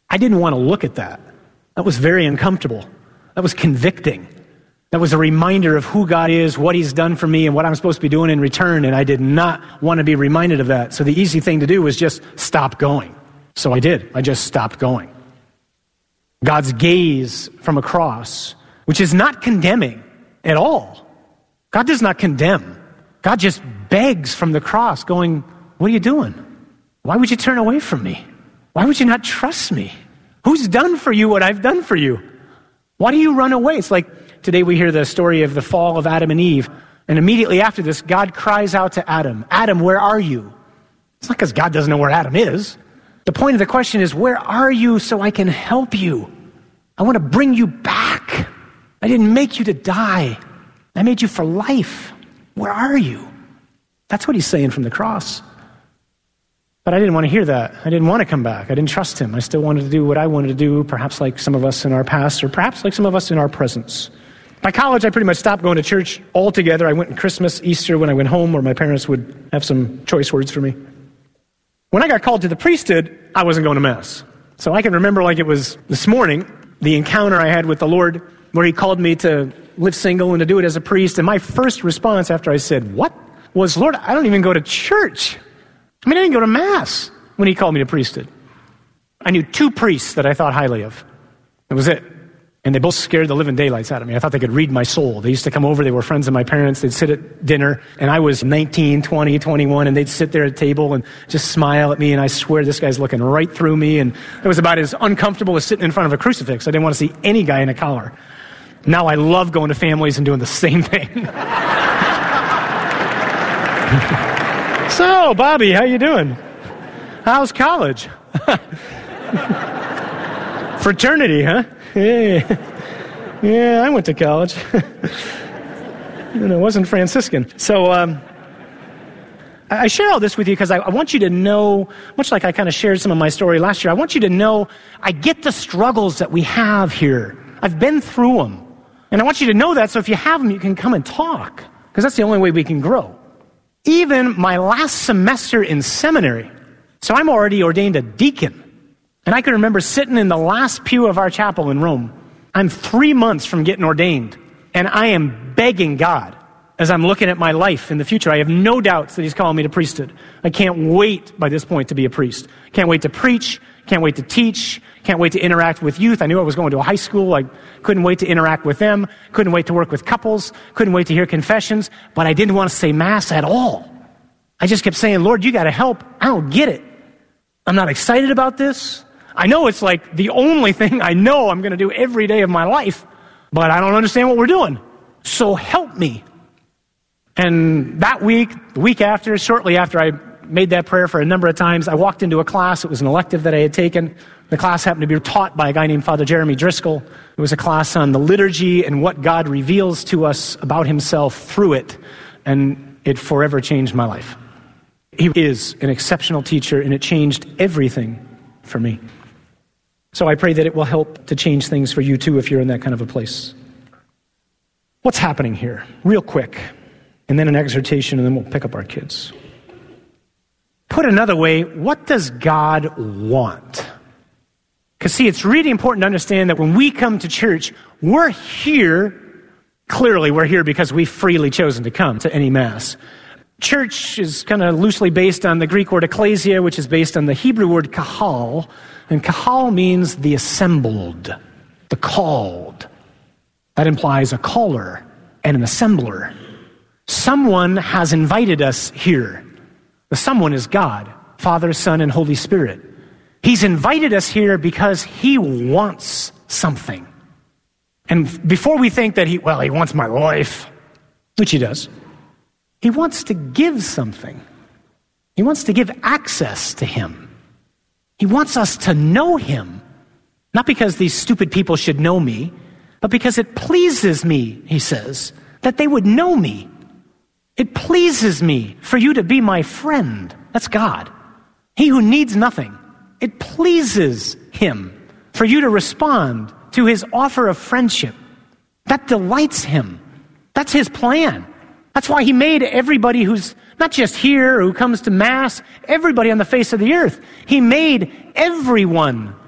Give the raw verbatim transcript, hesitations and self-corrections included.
I didn't want to look at that. That was very uncomfortable. That was convicting. That was a reminder of who God is, what he's done for me, and what I'm supposed to be doing in return, and I did not want to be reminded of that. So the easy thing to do was just stop going. So I did. I just stopped going. God's gaze from a cross, which is not condemning at all. God does not condemn. God just begs from the cross, going, what are you doing? Why would you turn away from me? Why would you not trust me? Who's done for you what I've done for you? Why do you run away? It's like today we hear the story of the fall of Adam and Eve, and immediately after this, God cries out to Adam, Adam, where are you? It's not because God doesn't know where Adam is. The point of the question is, where are you so I can help you? I want to bring you back. I didn't make you to die. I made you for life. Where are you? That's what he's saying from the cross. But I didn't want to hear that. I didn't want to come back. I didn't trust him. I still wanted to do what I wanted to do, perhaps like some of us in our past, or perhaps like some of us in our presence. By college, I pretty much stopped going to church altogether. I went on Christmas, Easter, when I went home, where my parents would have some choice words for me. When I got called to the priesthood, I wasn't going to Mass. So I can remember like it was this morning, the encounter I had with the Lord, where he called me to live single and to do it as a priest. And my first response after I said, what? Was, Lord, I don't even go to church. I mean, I didn't go to Mass when he called me to priesthood. I knew two priests that I thought highly of. That was it. And they both scared the living daylights out of me. I thought they could read my soul. They used to come over. They were friends of my parents. They'd sit at dinner, and I was nineteen, twenty, twenty-one, and they'd sit there at a table and just smile at me, and I swear this guy's looking right through me, and it was about as uncomfortable as sitting in front of a crucifix. I didn't want to see any guy in a collar. Now I love going to families and doing the same thing. So, Bobby, how you doing? How's college? Fraternity, huh? Yeah, yeah, I went to college. And it wasn't Franciscan. So, um, I share all this with you because I, I want you to know, much like I kind of shared some of my story last year, I want you to know I get the struggles that we have here. I've been through them. And I want you to know that, so if you have them, you can come and talk, because that's the only way we can grow. Even my last semester in seminary, so I'm already ordained a deacon. And I can remember sitting in the last pew of our chapel in Rome. I'm three months from getting ordained, and I am begging God as I'm looking at my life in the future. I have no doubts that he's calling me to priesthood. I can't wait by this point to be a priest. Can't wait to preach. Can't wait to teach. Can't wait to interact with youth. I knew I was going to a high school. I couldn't wait to interact with them. Couldn't wait to work with couples. Couldn't wait to hear confessions. But I didn't want to say Mass at all. I just kept saying, Lord, you got to help. I don't get it. I'm not excited about this. I know it's like the only thing I know I'm going to do every day of my life, but I don't understand what we're doing. So help me. And that week, the week after, shortly after I made that prayer for a number of times, I walked into a class. It was an elective that I had taken. The class happened to be taught by a guy named Father Jeremy Driscoll. It was a class on the liturgy and what God reveals to us about himself through it, and it forever changed my life. He is an exceptional teacher, and it changed everything for me. So I pray that it will help to change things for you too if you're in that kind of a place. What's happening here? Real quick. And then an exhortation, and then we'll pick up our kids. Put another way, what does God want? Because see, it's really important to understand that when we come to church, we're here, clearly we're here because we've freely chosen to come to any Mass. Church is kind of loosely based on the Greek word ecclesia, which is based on the Hebrew word kahal. And kahal means the assembled, the called. That implies a caller and an assembler. Someone has invited us here. The someone is God, Father, Son, and Holy Spirit. He's invited us here because he wants something. And before we think that he, well, he wants my life, which he does, he wants to give something. He wants to give access to him. He wants us to know him, not because these stupid people should know me, but because it pleases me, he says, that they would know me. It pleases me for you to be my friend. That's God. He who needs nothing. It pleases him for you to respond to his offer of friendship. That delights him. That's his plan. That's why he made everybody who's not just here or who comes to Mass, everybody on the face of the earth. He made everyone